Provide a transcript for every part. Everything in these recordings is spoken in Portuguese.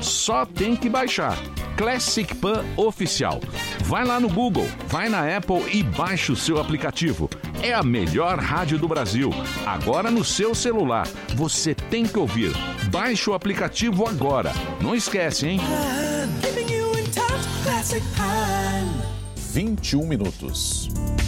Só tem que baixar. Classic Pan Oficial. Vai lá no Google, vai na Apple e baixe o seu aplicativo. É a melhor rádio do Brasil. Agora no seu celular. Você tem que ouvir. Baixe o aplicativo agora. Não esquece, hein? 21 minutos.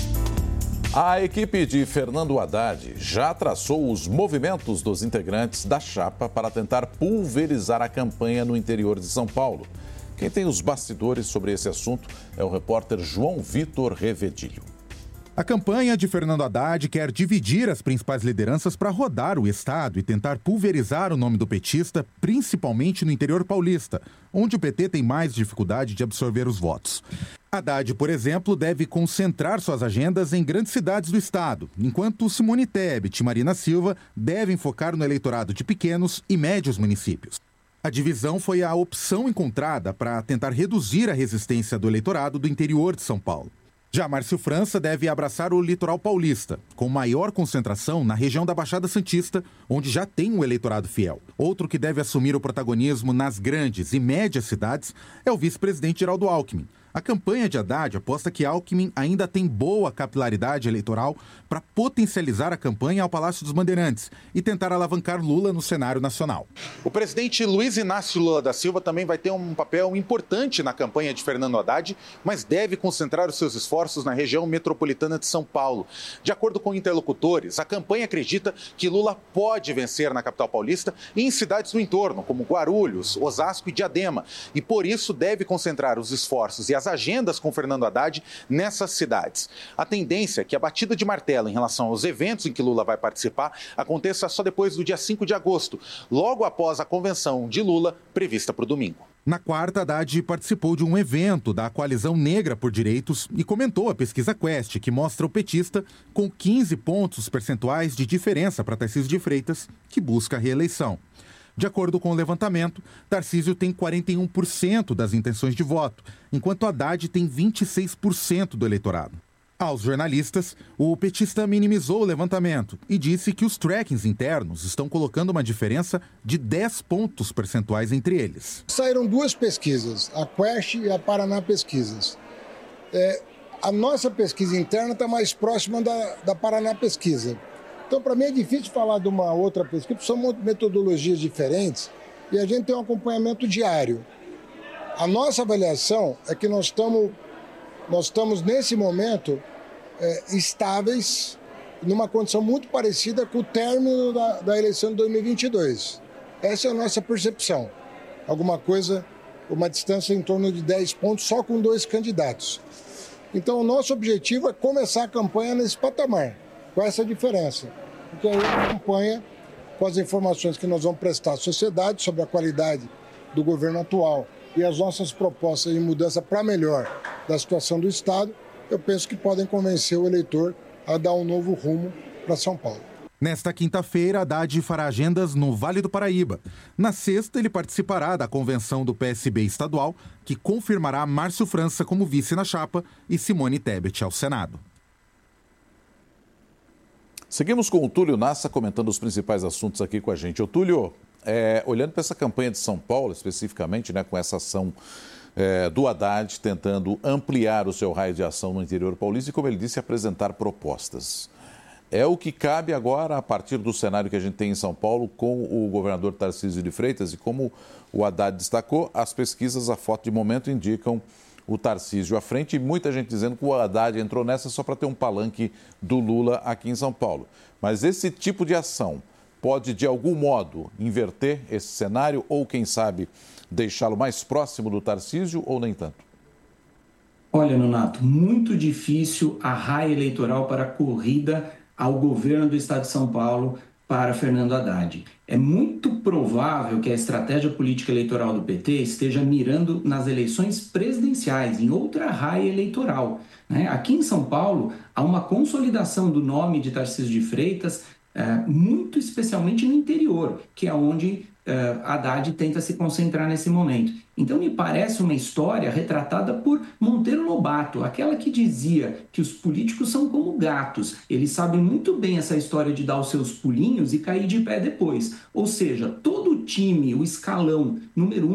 A equipe de Fernando Haddad já traçou os movimentos dos integrantes da chapa para tentar pulverizar a campanha no interior de São Paulo. Quem tem os bastidores sobre esse assunto é o repórter João Vitor Revedilho. A campanha de Fernando Haddad quer dividir as principais lideranças para rodar o estado e tentar pulverizar o nome do petista, principalmente no interior paulista, onde o PT tem mais dificuldade de absorver os votos. Haddad, por exemplo, deve concentrar suas agendas em grandes cidades do estado, enquanto Simone Tebet e Marina Silva devem focar no eleitorado de pequenos e médios municípios. A divisão foi a opção encontrada para tentar reduzir a resistência do eleitorado do interior de São Paulo. Já Márcio França deve abraçar o litoral paulista, com maior concentração na região da Baixada Santista, onde já tem um eleitorado fiel. Outro que deve assumir o protagonismo nas grandes e médias cidades é o vice-presidente Geraldo Alckmin. A campanha de Haddad aposta que Alckmin ainda tem boa capilaridade eleitoral para potencializar a campanha ao Palácio dos Bandeirantes e tentar alavancar Lula no cenário nacional. O presidente Luiz Inácio Lula da Silva também vai ter um papel importante na campanha de Fernando Haddad, mas deve concentrar os seus esforços na região metropolitana de São Paulo. De acordo com interlocutores, a campanha acredita que Lula pode vencer na capital paulista e em cidades do entorno, como Guarulhos, Osasco e Diadema, e por isso deve concentrar os esforços e as agendas com Fernando Haddad nessas cidades. A tendência é que a batida de martelo em relação aos eventos em que Lula vai participar aconteça só depois do dia 5 de agosto, logo após a convenção de Lula prevista para o domingo. Na quarta, Haddad participou de um evento da Coalizão Negra por Direitos e comentou a pesquisa Quest, que mostra o petista com 15 pontos percentuais de diferença para Tarcísio de Freitas, que busca a reeleição. De acordo com o levantamento, Tarcísio tem 41% das intenções de voto, enquanto Haddad tem 26% do eleitorado. Aos jornalistas, o petista minimizou o levantamento e disse que os trackings internos estão colocando uma diferença de 10 pontos percentuais entre eles. Saíram duas pesquisas, a Quest e a Paraná Pesquisas. A nossa pesquisa interna está mais próxima da Paraná Pesquisa. Então, para mim, é difícil falar de uma outra pesquisa, porque são metodologias diferentes e a gente tem um acompanhamento diário. A nossa avaliação é que nós estamos nesse momento, estáveis, numa condição muito parecida com o término da eleição de 2022. Essa é a nossa percepção. Alguma coisa, uma distância em torno de 10 pontos, só com 2 candidatos. Então, o nosso objetivo é começar a campanha nesse patamar, com essa diferença. Porque aí a campanha, com as informações que nós vamos prestar à sociedade sobre a qualidade do governo atual e as nossas propostas de mudança para melhor da situação do Estado, eu penso que podem convencer o eleitor a dar um novo rumo para São Paulo. Nesta quinta-feira, Haddad fará agendas no Vale do Paraíba. Na sexta, ele participará da convenção do PSB estadual, que confirmará Márcio França como vice na chapa e Simone Tebet ao Senado. Seguimos com o Túlio Nassa comentando os principais assuntos aqui com a gente. Ô Túlio, olhando para essa campanha de São Paulo especificamente, né, com essa ação do Haddad tentando ampliar o seu raio de ação no interior paulista e, como ele disse, apresentar propostas. É o que cabe agora a partir do cenário que a gente tem em São Paulo com o governador Tarcísio de Freitas e como o Haddad destacou, as pesquisas, a foto de momento indicam o Tarcísio à frente e muita gente dizendo que o Haddad entrou nessa só para ter um palanque do Lula aqui em São Paulo. Mas esse tipo de ação pode, de algum modo, inverter esse cenário ou, quem sabe, deixá-lo mais próximo do Tarcísio ou nem tanto? Olha, Nonato, muito difícil a raia eleitoral para a corrida ao governo do Estado de São Paulo para Fernando Haddad. É muito provável que a estratégia política eleitoral do PT esteja mirando nas eleições presidenciais, em outra raia eleitoral, né? Aqui em São Paulo, há uma consolidação do nome de Tarcísio de Freitas, muito especialmente no interior, que é onde Haddad tenta se concentrar nesse momento. Então, me parece uma história retratada por Monteiro Lobato, aquela que dizia que os políticos são como gatos. Eles sabem muito bem essa história de dar os seus pulinhos e cair de pé depois. Ou seja, todo o time, o escalão número 1